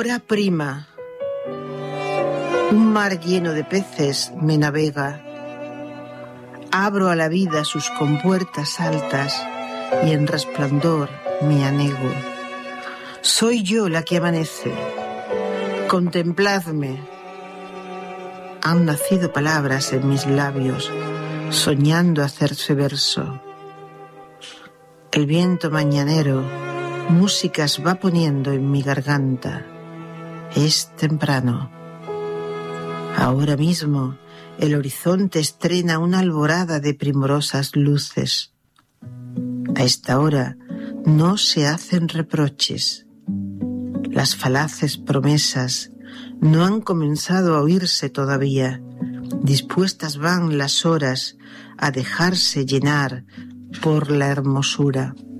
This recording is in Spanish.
Hora prima. Un mar lleno de peces me navega. Abro a la vida sus compuertas altas y en resplandor me anego. Soy yo la que amanece. Contempladme. Han nacido palabras en mis labios, soñando hacerse verso. El viento mañanero músicas va poniendo en mi garganta. Es temprano. Ahora mismo el horizonte estrena una alborada de primorosas luces. A esta hora no se hacen reproches. Las falaces promesas no han comenzado a oírse todavía. Dispuestas van las horas a dejarse llenar por la hermosura.